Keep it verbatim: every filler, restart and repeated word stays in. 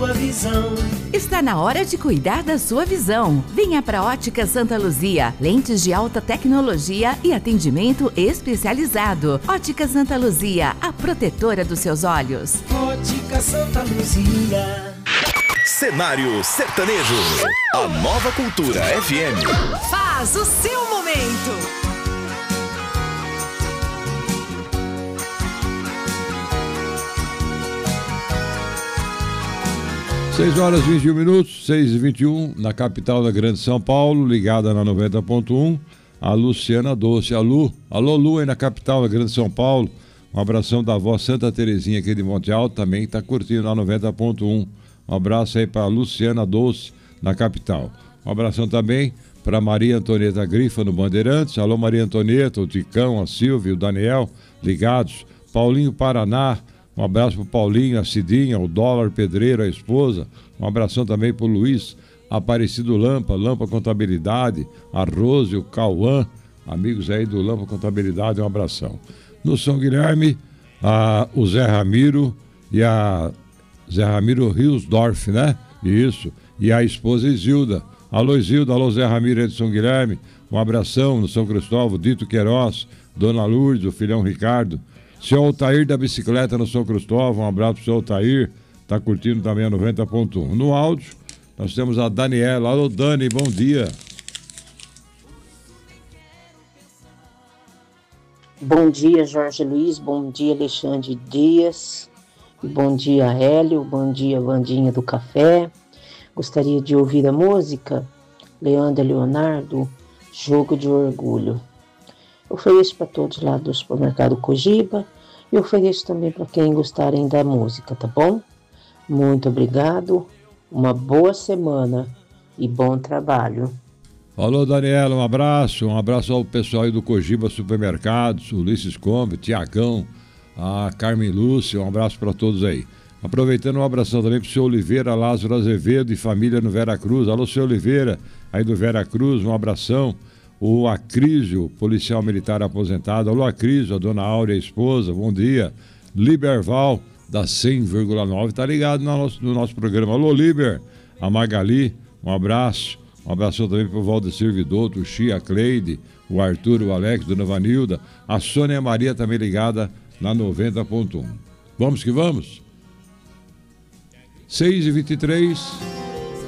sua visão. Está na hora de cuidar da sua visão. Venha para a Ótica Santa Luzia. Lentes de alta tecnologia e atendimento especializado. Ótica Santa Luzia, a protetora dos seus olhos. Ótica Santa Luzia. Cenário Sertanejo. A Nova Cultura F M. Faz o seu momento. seis horas e vinte e um minutos, seis e vinte e um, na capital da Grande São Paulo, ligada na noventa ponto um, a Luciana Doce. Alô, alô Lu, aí na capital da Grande São Paulo. Um abração da avó Santa Terezinha aqui de Monte Alto, também está curtindo na noventa ponto um. Um abraço aí para a Luciana Doce, na capital. Um abração também para Maria Antonieta Grifa, no Bandeirantes. Alô, Maria Antonieta, o Ticão, a Silvia, o Daniel, ligados. Paulinho Paraná. Um abraço pro Paulinho, a Cidinha, o Dólar Pedreiro, a esposa. Um abração também pro Luiz Aparecido Lampa, Lampa Contabilidade, a Rose, o Cauã, amigos aí do Lampa Contabilidade, um abração. No São Guilherme, a, o Zé Ramiro e a Zé Ramiro Riosdorf, né? Isso. E a esposa Isilda. Alô Isilda, alô Zé Ramiro aí de São Guilherme. Um abração no São Cristóvão, Dito Queiroz, Dona Lourdes, o filhão Ricardo. Seu Altair da bicicleta no São Cristóvão, um abraço pro seu Altair, tá curtindo também a noventa ponto um. No áudio, nós temos a Daniela. Alô, Dani, bom dia. Bom dia, Jorge Luiz, bom dia, Alexandre Dias, bom dia, Hélio, bom dia, Vandinha do Café. Gostaria de ouvir a música Leandro Leonardo, Jogo de Orgulho. Eu ofereço para todos lá do supermercado Cogiba e ofereço também para quem gostarem da música, tá bom? Muito obrigado, uma boa semana e bom trabalho. Alô, Daniela, um abraço, um abraço ao pessoal aí do Cogiba Supermercados, o Ulisses Combe, Tiagão, a Carmen Lúcia, um abraço para todos aí. Aproveitando, um abração também para o seu Oliveira, Lázaro Azevedo e família no Vera Cruz. Alô, seu Oliveira, aí do Vera Cruz, um abração. O Acrísio, policial militar aposentado. Alô, Acrísio, a dona Áurea, a esposa, bom dia. Liberval, da cem vírgula nove, tá ligado no nosso, no nosso programa. Alô, Liber, a Magali, um abraço. Um abraço também para o Valdecir Vidotto, o Chia, a Cleide, o Arthur, o Alex, Dona Vanilda, a Sônia Maria também ligada na noventa ponto um. Vamos que vamos? seis e vinte e três.